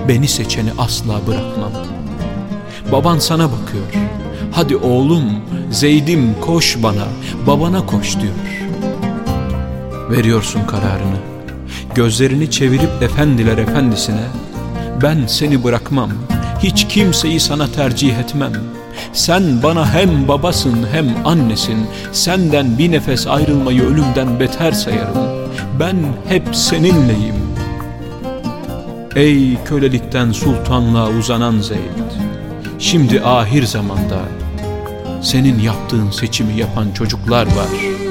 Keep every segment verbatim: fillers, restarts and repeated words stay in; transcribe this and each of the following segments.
beni seçeni asla bırakmam. Baban sana bakıyor, hadi oğlum Zeyd'im koş bana, babana koş diyor. Veriyorsun kararını, gözlerini çevirip efendiler efendisine, ben seni bırakmam, hiç kimseyi sana tercih etmem. Sen bana hem babasın hem annesin, senden bir nefes ayrılmayı ölümden beter sayarım. Ben hep seninleyim. Ey kölelikten sultanlığa uzanan Zeyd, şimdi ahir zamanda senin yaptığın seçimi yapan çocuklar var.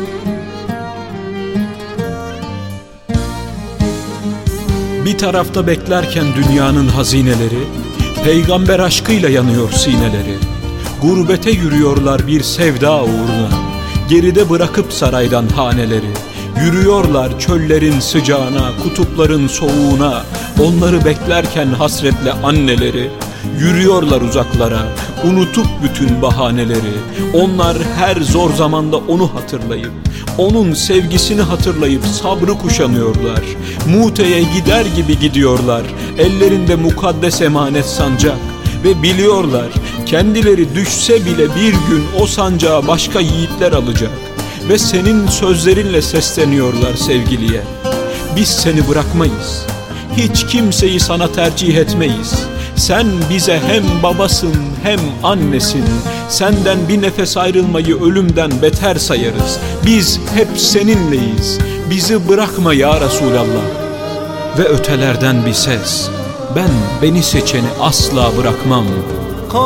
Bir tarafta beklerken dünyanın hazineleri, peygamber aşkıyla yanıyor sineleri. Gurbete yürüyorlar bir sevda uğruna, geride bırakıp saraydan haneleri. Yürüyorlar çöllerin sıcağına, kutupların soğuğuna, onları beklerken hasretle anneleri. Yürüyorlar uzaklara, unutup bütün bahaneleri. Onlar her zor zamanda onu hatırlayıp, onun sevgisini hatırlayıp sabrı kuşanıyorlar. Mute'ye gider gibi gidiyorlar, ellerinde mukaddes emanet sancak. Ve biliyorlar, kendileri düşse bile bir gün o sancağı başka yiğitler alacak. Ve senin sözlerinle sesleniyorlar sevgiliye. Biz seni bırakmayız, hiç kimseyi sana tercih etmeyiz. Sen bize hem babasın hem annesin. Senden bir nefes ayrılmayı ölümden beter sayarız. Biz hep seninleyiz, bizi bırakma ya Resulallah. Ve ötelerden bir ses, ben beni seçeni asla bırakmam.